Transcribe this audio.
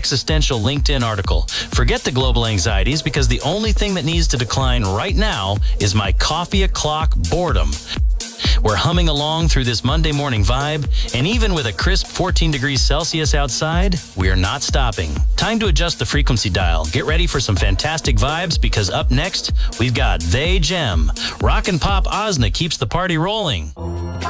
existential LinkedIn article. Forget the global anxieties, because the only thing that needs to decline right now is my coffee o'clock boredom. We're humming along through this Monday morning vibe, and even with a crisp 14 degrees Celsius outside, we're not stopping. Time to adjust the frequency dial. Get ready for some fantastic vibes, because up next, we've got They Gem. Rock and Pop Ozna keeps the party rolling.